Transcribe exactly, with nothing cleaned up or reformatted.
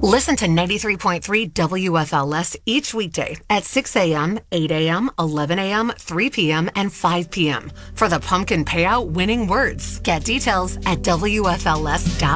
Listen to ninety-three point three W F L S each weekday at six a.m., eight a.m., eleven a.m., three p.m., and five p.m. for the Pumpkin Payout winning words. Get details at W F L S dot com.